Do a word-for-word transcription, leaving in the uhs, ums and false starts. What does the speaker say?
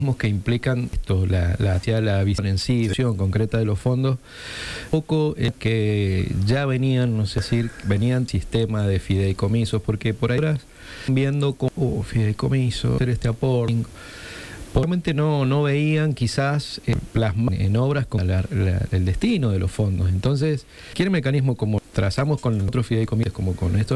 que implican esto, la, la, hacia la visión en sí, visión concreta de los fondos, poco es que ya venían, no sé decir, venían sistemas de fideicomisos, porque por ahí viendo como oh, fideicomiso, hacer este aporte, probablemente no, no veían quizás eh, plasmar en obras con la, la, el destino de los fondos. Entonces, ¿qué mecanismo como trazamos con otros fideicomisos, como con esto?